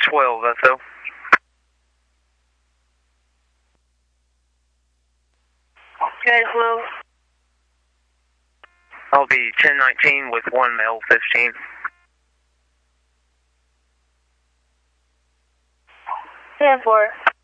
12, SO. Okay, hello. I'll be 1019 with 1 male 15. 10-4.